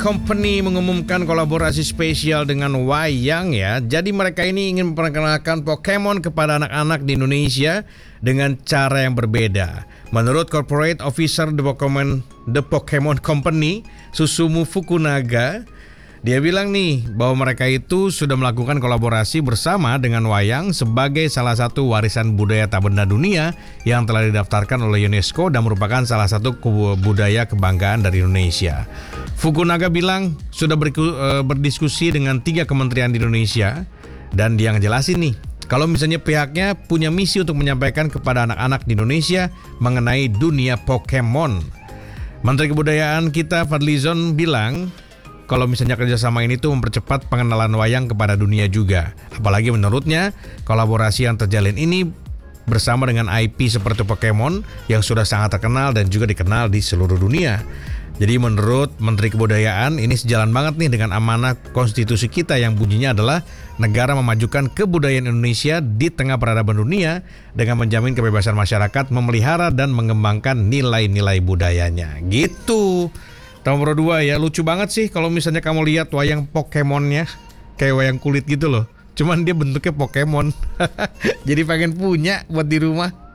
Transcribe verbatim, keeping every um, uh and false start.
Company mengumumkan kolaborasi spesial dengan wayang ya. Jadi mereka ini ingin memperkenalkan Pokemon kepada anak-anak di Indonesia dengan cara yang berbeda. Menurut Corporate Officer The Pokemon, The Pokemon Company, Susumu Fukunaga, dia bilang nih bahwa mereka itu sudah melakukan kolaborasi bersama dengan wayang sebagai salah satu warisan budaya tak benda dunia yang telah didaftarkan oleh UNESCO dan merupakan salah satu budaya kebanggaan dari Indonesia. Fukunaga bilang sudah berku, uh, berdiskusi dengan tiga kementerian di Indonesia dan dia ngejelasin nih kalau misalnya pihaknya punya misi untuk menyampaikan kepada anak-anak di Indonesia mengenai dunia Pokemon. Menteri Kebudayaan kita Fadlizon bilang kalau misalnya kerjasama ini tuh mempercepat pengenalan wayang kepada dunia juga. Apalagi menurutnya kolaborasi yang terjalin ini bersama dengan I P seperti Pokemon yang sudah sangat terkenal dan juga dikenal di seluruh dunia. Jadi menurut Menteri Kebudayaan ini sejalan banget nih dengan amanah konstitusi kita yang bunyinya adalah negara memajukan kebudayaan Indonesia di tengah peradaban dunia dengan menjamin kebebasan masyarakat memelihara dan mengembangkan nilai-nilai budayanya. Gitu. Nomor dua ya, lucu banget sih kalau misalnya kamu lihat wayang Pokemonnya kayak wayang kulit gitu loh. Cuman dia bentuknya Pokemon. Jadi pengen punya buat di rumah.